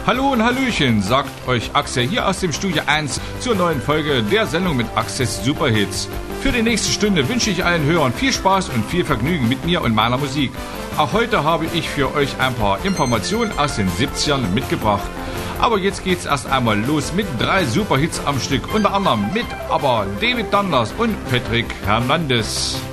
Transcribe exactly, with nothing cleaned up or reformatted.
Hallo und Hallöchen, sagt euch Axel hier aus dem Studio eins zur neuen Folge der Sendung mit Axels Superhits. Für die nächste Stunde wünsche ich allen Hörern viel Spaß und viel Vergnügen mit mir und meiner Musik. Auch heute habe ich für euch ein paar Informationen aus den siebzigern mitgebracht. Aber jetzt geht's erst einmal los mit drei Superhits am Stück, unter anderem mit aber David Dundas und Patrick Hernandez.